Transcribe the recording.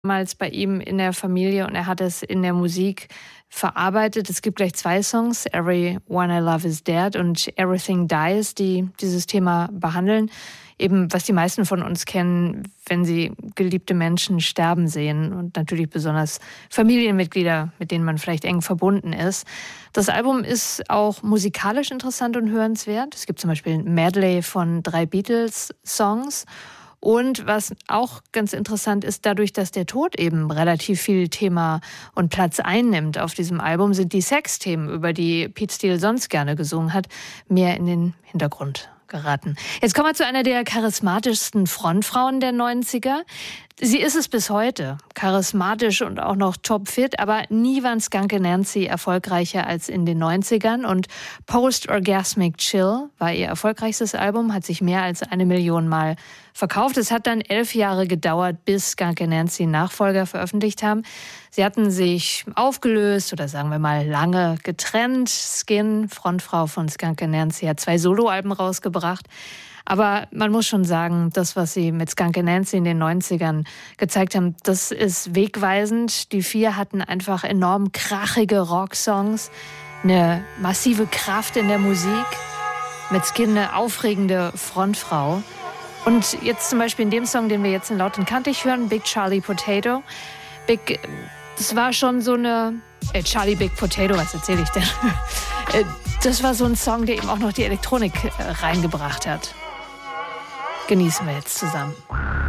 damals bei ihm in der Familie und er hat es in der Musik verarbeitet. Es gibt gleich 2 Songs, Everyone I Love Is Dead und Everything Dies, die dieses Thema behandeln. Eben, was die meisten von uns kennen, wenn sie geliebte Menschen sterben sehen und natürlich besonders Familienmitglieder, mit denen man vielleicht eng verbunden ist. Das Album ist auch musikalisch interessant und hörenswert. Es gibt zum Beispiel ein Medley von 3 Beatles-Songs. Und was auch ganz interessant ist, dadurch, dass der Tod eben relativ viel Thema und Platz einnimmt auf diesem Album, sind die Sexthemen, über die Pete Steele sonst gerne gesungen hat, mehr in den Hintergrund geraten. Jetzt kommen wir zu einer der charismatischsten Frontfrauen der 90er. Sie ist es bis heute, charismatisch und auch noch topfit, aber nie war Skunky Nancy erfolgreicher als in den 90ern und Post-Orgasmic Chill war ihr erfolgreichstes Album, hat sich mehr als 1 Million Mal verkauft. Es hat dann 11 Jahre gedauert, bis Skunky Nancy Nachfolger veröffentlicht haben. Sie hatten sich aufgelöst oder sagen wir mal lange getrennt. Skin, Frontfrau von Skunky Nancy, hat 2 Soloalben rausgebracht. Aber man muss schon sagen, das, was sie mit Skunky Nancy in den 90ern gezeigt haben, das ist wegweisend. Die 4 hatten einfach enorm krachige Rocksongs, eine massive Kraft in der Musik, mit Skin eine aufregende Frontfrau. Und jetzt zum Beispiel in dem Song, den wir jetzt in Laut und Kantig hören, Big Charlie Potato. Das war schon so eine... Charlie Big Potato, was erzähle ich denn? Das war so ein Song, der eben auch noch die Elektronik reingebracht hat. Genießen wir jetzt zusammen.